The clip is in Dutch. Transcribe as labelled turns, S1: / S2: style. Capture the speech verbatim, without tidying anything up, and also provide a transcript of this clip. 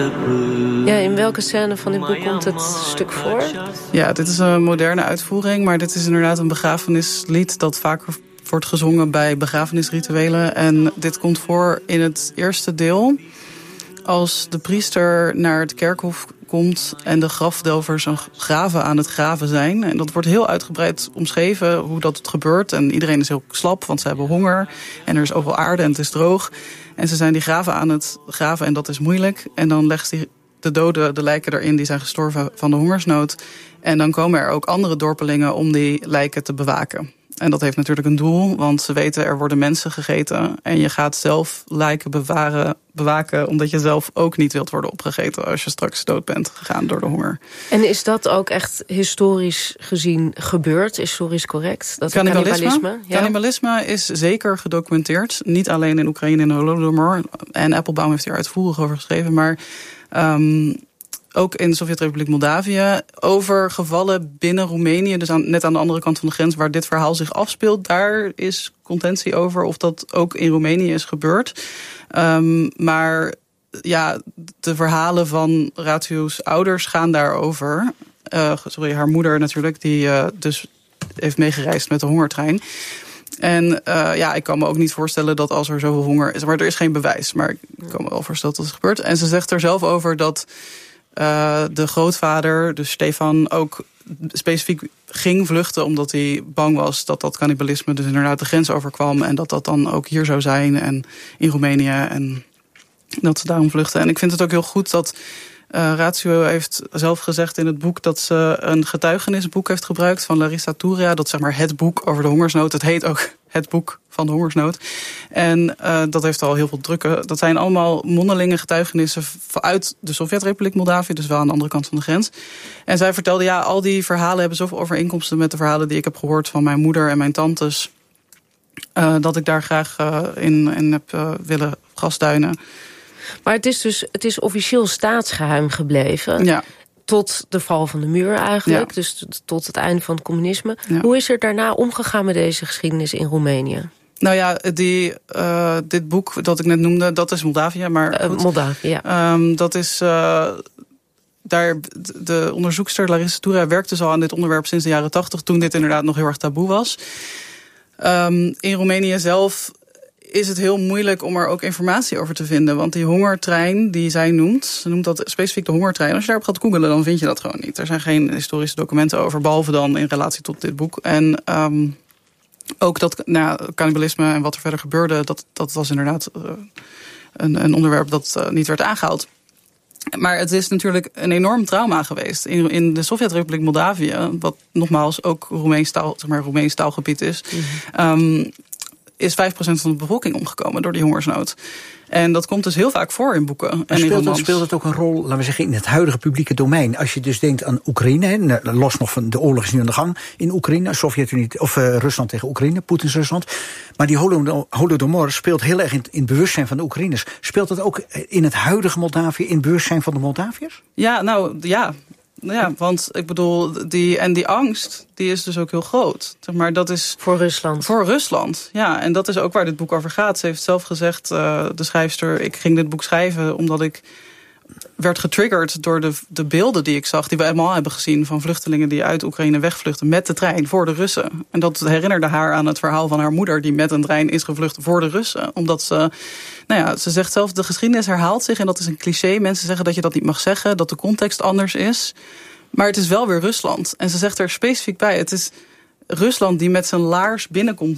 S1: Ja, in welke scène van dit boek komt het stuk voor?
S2: Ja, dit is een moderne uitvoering, maar dit is inderdaad een begrafenislied dat vaker wordt gezongen bij begrafenisrituelen. En dit komt voor in het eerste deel. Als de priester naar het kerkhof komt en de grafdelvers een graven aan het graven zijn. En dat wordt heel uitgebreid omschreven hoe dat gebeurt. En iedereen is heel slap, want ze hebben honger. En er is overal aarde en het is droog. En ze zijn die graven aan het graven en dat is moeilijk. En dan leggen ze de doden, de lijken erin, die zijn gestorven van de hongersnood. En dan komen er ook andere dorpelingen om die lijken te bewaken. En dat heeft natuurlijk een doel, want ze weten er worden mensen gegeten. En je gaat zelf lijken bewaren, bewaken, omdat je zelf ook niet wilt worden opgegeten als je straks dood bent gegaan door de honger.
S1: En is dat ook echt historisch gezien gebeurd? Historisch correct? Dat
S2: Cannibalisme?
S1: Cannibalisme, ja?
S2: Cannibalisme is zeker gedocumenteerd. Niet alleen in Oekraïne en Holodomor. En Applebaum heeft hier uitvoerig over geschreven, maar Um, ook in de Sovjet-Republiek Moldavië, over gevallen binnen Roemenië, dus aan, net aan de andere kant van de grens waar dit verhaal zich afspeelt, daar is contentie over of dat ook in Roemenië is gebeurd. Um, maar ja, de verhalen van Ratiu's ouders gaan daarover. Uh, sorry, haar moeder natuurlijk, die uh, dus heeft meegereisd met de hongertrein. En uh, ja, ik kan me ook niet voorstellen dat als er zoveel honger is, maar er is geen bewijs, maar ik kan me wel voorstellen dat het gebeurt. En ze zegt er zelf over dat uh, de grootvader, dus Stefan, ook specifiek ging vluchten omdat hij bang was dat dat cannibalisme dus inderdaad de grens overkwam en dat dat dan ook hier zou zijn en in Roemenië en dat ze daarom vluchten. En ik vind het ook heel goed dat Uh, Ratio heeft zelf gezegd in het boek dat ze een getuigenisboek heeft gebruikt van Larissa Touria. Dat is zeg maar het boek over de hongersnood. Het heet ook het boek van de hongersnood. En uh, dat heeft al heel veel drukken. Dat zijn allemaal mondelinge getuigenissen uit de Sovjet-Republiek Moldavië. Dus wel aan de andere kant van de grens. En zij vertelde, ja, al die verhalen hebben zoveel overeenkomsten met de verhalen die ik heb gehoord van mijn moeder en mijn tantes. Uh, dat ik daar graag uh, in, in heb uh, willen grasduinen.
S1: Maar het is dus het is officieel staatsgeheim gebleven.
S2: Ja.
S1: Tot de val van de muur eigenlijk. Ja. Dus tot het einde van het communisme. Ja. Hoe is er daarna omgegaan met deze geschiedenis in Roemenië?
S2: Nou ja, die, uh, dit boek dat ik net noemde, dat is Moldavië. Maar
S1: uh, Moldavië, ja.
S2: Um, dat is Uh, daar, de onderzoekster Larissa Touria werkte dus al aan dit onderwerp sinds de jaren tachtig, toen dit inderdaad nog heel erg taboe was. Um, in Roemenië zelf is het heel moeilijk om er ook informatie over te vinden. Want die hongertrein die zij noemt, ze noemt dat specifiek de hongertrein. Als je daarop gaat googlen, dan vind je dat gewoon niet. Er zijn geen historische documenten over, behalve dan in relatie tot dit boek. En um, ook dat nou, cannibalisme en wat er verder gebeurde, dat, dat was inderdaad uh, een, een onderwerp dat uh, niet werd aangehaald. Maar het is natuurlijk een enorm trauma geweest. In, in de Sovjet-Republiek Moldavië, wat nogmaals ook Roemeens taal, zeg maar Roemeens taalgebied is, mm-hmm. um, is vijf procent van de bevolking omgekomen door die hongersnood. En dat komt dus heel vaak voor in boeken. En
S3: speelt,
S2: in romans.
S3: Het, speelt het ook een rol, laten we zeggen, in het huidige publieke domein? Als je dus denkt aan Oekraïne, hè, los nog van de oorlog is nu aan de gang in Oekraïne, Sovjet-Unie of uh, Rusland tegen Oekraïne, Poetins Rusland. Maar die Holodomor speelt heel erg in, in het bewustzijn van de Oekraïners. Speelt dat ook in het huidige Moldavië, in het bewustzijn van de Moldaviërs?
S2: Ja, nou ja. Ja, want ik bedoel, die, en die angst, die is dus ook heel groot. Zeg maar, dat is
S1: voor Rusland.
S2: Voor Rusland, ja. En dat is ook waar dit boek over gaat. Ze heeft zelf gezegd, uh, de schrijfster, ik ging dit boek schrijven omdat ik werd getriggerd door de, de beelden die ik zag, die we allemaal hebben gezien van vluchtelingen die uit Oekraïne wegvluchten met de trein voor de Russen. En dat herinnerde haar aan het verhaal van haar moeder die met een trein is gevlucht voor de Russen. Omdat ze, nou ja, ze zegt zelf, de geschiedenis herhaalt zich en dat is een cliché. Mensen zeggen dat je dat niet mag zeggen, dat de context anders is. Maar het is wel weer Rusland. En ze zegt er specifiek bij, het is Rusland die met zijn laars binnenkomt